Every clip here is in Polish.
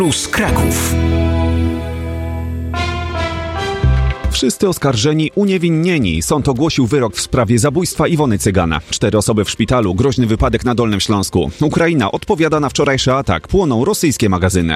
Plus Kraków. Wszyscy oskarżeni uniewinnieni. Sąd ogłosił wyrok w sprawie zabójstwa Iwony Cygana. 4 osoby w szpitalu, groźny wypadek na Dolnym Śląsku. Ukraina odpowiada na wczorajszy atak. Płoną rosyjskie magazyny.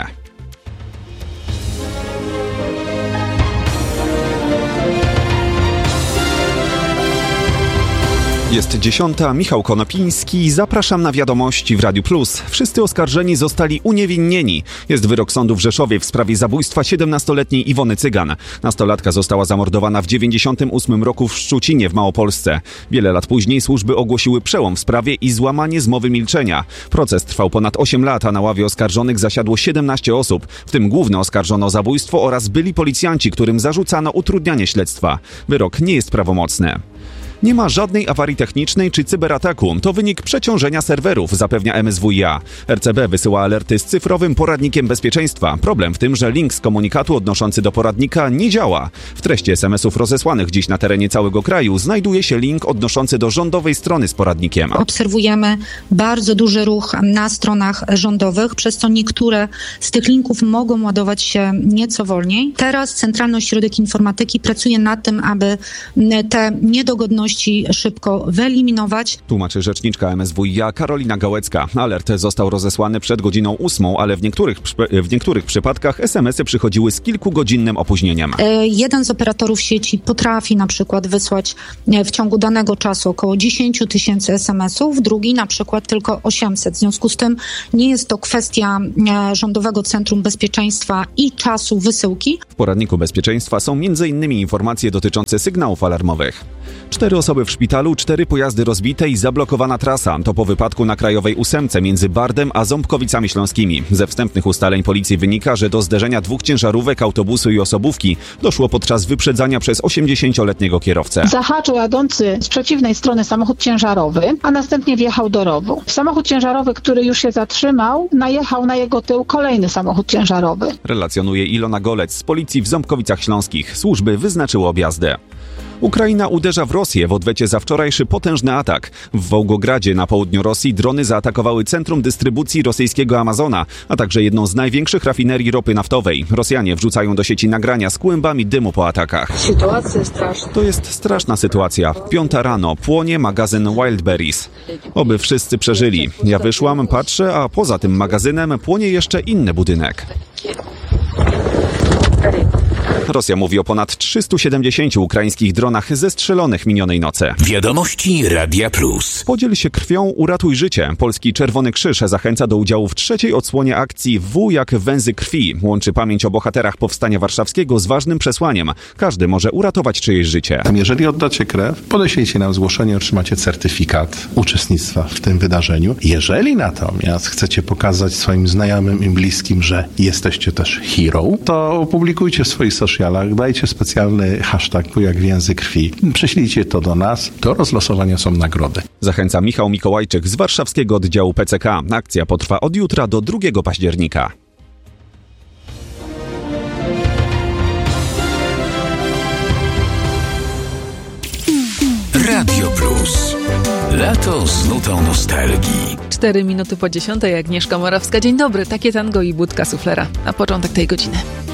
Jest 10. Michał Konopiński. Zapraszam na wiadomości w Radiu Plus. Wszyscy oskarżeni zostali uniewinnieni. Jest wyrok sądu w Rzeszowie w sprawie zabójstwa 17-letniej Iwony Cygan. Nastolatka została zamordowana w 1998 roku w Szczucinie w Małopolsce. Wiele lat później służby ogłosiły przełom w sprawie i złamanie zmowy milczenia. Proces trwał ponad 8 lat, a na ławie oskarżonych zasiadło 17 osób. W tym główny oskarżono o zabójstwo oraz byli policjanci, którym zarzucano utrudnianie śledztwa. Wyrok nie jest prawomocny. Nie ma żadnej awarii technicznej czy cyberataku. To wynik przeciążenia serwerów, zapewnia MSWiA. RCB wysyła alerty z cyfrowym poradnikiem bezpieczeństwa. Problem w tym, że link z komunikatu odnoszący do poradnika nie działa. W treści SMS-ów rozesłanych dziś na terenie całego kraju znajduje się link odnoszący do rządowej strony z poradnikiem. Obserwujemy bardzo duży ruch na stronach rządowych, przez co niektóre z tych linków mogą ładować się nieco wolniej. Teraz Centralny Ośrodek Informatyki pracuje nad tym, aby te niedogodności szybko wyeliminować. Tłumaczy rzeczniczka MSWiA Karolina Gałecka. Alert został rozesłany przed godziną 8, ale w niektórych przypadkach SMS-y przychodziły z kilkugodzinnym opóźnieniem. Jeden z operatorów sieci potrafi na przykład wysłać w ciągu danego czasu około 10 000 SMS-ów, drugi na przykład tylko 800. W związku z tym nie jest to kwestia Rządowego Centrum Bezpieczeństwa i czasu wysyłki. W poradniku bezpieczeństwa są m.in. informacje dotyczące sygnałów alarmowych. 4 osoby w szpitalu, 4 pojazdy rozbite i zablokowana trasa. To po wypadku na Krajowej 8 między Bardem a Ząbkowicami Śląskimi. Ze wstępnych ustaleń policji wynika, że do zderzenia 2 ciężarówek, autobusu i osobówki doszło podczas wyprzedzania przez 80-letniego kierowcę. Zahaczył jadący z przeciwnej strony samochód ciężarowy, a następnie wjechał do rowu. Samochód ciężarowy, który już się zatrzymał, najechał na jego tył kolejny samochód ciężarowy. Relacjonuje Ilona Golec z policji w Ząbkowicach Śląskich. Służby wyznaczyły objazdę. Ukraina uderza w Rosję w odwecie za wczorajszy potężny atak. W Wołgogradzie na południu Rosji drony zaatakowały centrum dystrybucji rosyjskiego Amazona, a także jedną z największych rafinerii ropy naftowej. Rosjanie wrzucają do sieci nagrania z kłębami dymu po atakach. Sytuacja straszna. To jest straszna sytuacja. 5 rano płonie magazyn Wildberries. Oby wszyscy przeżyli. Ja wyszłam, patrzę, a poza tym magazynem płonie jeszcze inny budynek. Rosja mówi o ponad 370 ukraińskich dronach zestrzelonych minionej nocy. Wiadomości Radia Plus. Podziel się krwią, uratuj życie. Polski Czerwony Krzyż zachęca do udziału w 3. odsłonie akcji W jak węzy krwi. Łączy pamięć o bohaterach Powstania Warszawskiego z ważnym przesłaniem. Każdy może uratować czyjeś życie. Jeżeli oddacie krew, podeślijcie nam zgłoszenie, otrzymacie certyfikat uczestnictwa w tym wydarzeniu. Jeżeli natomiast chcecie pokazać swoim znajomym i bliskim, że jesteście też hero, to opublikujcie w swoich socialach, dajcie specjalny hashtag jak więzy krwi. Prześlijcie to do nas. Do rozlosowania są nagrody. Zachęca Michał Mikołajczyk z warszawskiego oddziału PCK. Akcja potrwa od jutra do 2 października. Radio Plus. Lato z nutą nostalgii. 4 minuty po 10:00, Agnieszka Morawska. Dzień dobry, takie tango i budka suflera na początek tej godziny.